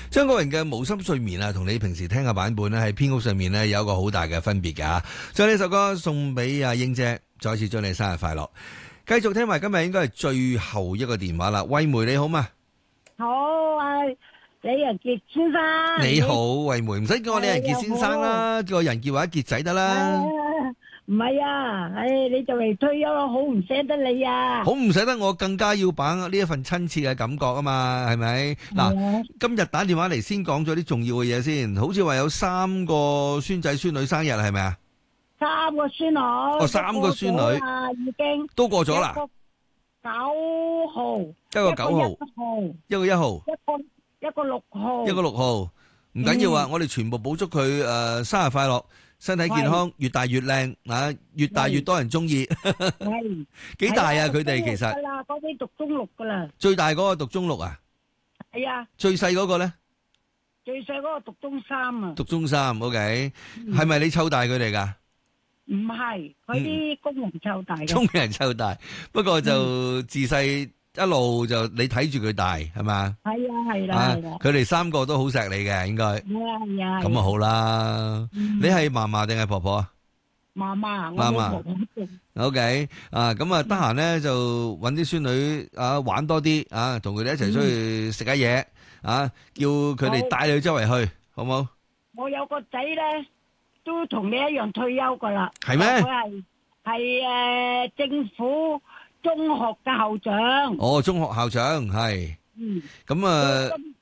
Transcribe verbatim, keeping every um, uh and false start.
張國榮嘅無心睡眠啊，同你平時聽嘅版本咧，喺編曲上面咧有一個好大嘅分別㗎。所以呢首歌送俾阿英姐，再次祝你生日快樂。繼續聽埋今日應該係最後一個電話啦，惠梅你好嘛？ 好啊，李仁傑先生。 你好，惠梅，唔使叫我李仁傑先生啦，叫我人傑或者傑仔得啦。 唔係啊，唉，你就嚟退休咯，好唔捨得你啊！ 好唔捨得我，更加要把握呢一份親切嘅感覺啊嘛，係咪？嗱，今日打電話嚟先講咗啲重要嘅嘢先，好似話有三個孫仔孫女生日係咪啊？ 三個孫女。 哦，三個孫女啊，已經都過咗啦。 九號， 一個九號，一個一號， 一個一個六號， 一個六號，唔緊要啊！我哋全部補祝佢誒生日快樂。身體健康，越大越靚啊！越大越多人中意。 係幾大啊？佢哋其實嗰啲讀中六噶啦。 最大嗰個讀中六啊？ 係啊。 最細嗰個咧？ 最細嗰個讀中三啊。 讀中三 ，OK，係咪你湊大佢哋噶？ 唔係，佢啲工人湊大嘅。 工人湊大，不過就自細。一路就你睇住佢大係嘛？ 係啊，係啦，係啦。 佢哋三個都好錫你嘅，應該。 係啊，係啊。咁啊好啦，你係嫲嫲定係婆婆啊？ 嫲嫲，我冇婆婆嘅。 O K，啊咁啊，得閒咧就搵啲孫女啊玩多啲啊，同佢哋一齊出去食下嘢啊，叫佢哋帶你去周圍去，好冇？ 我有個仔咧，都同你一樣退休噶啦。 係咩？ 佢係係誒政府。中學嘅校長， 哦，中學校長係， 嗯， 咁啊，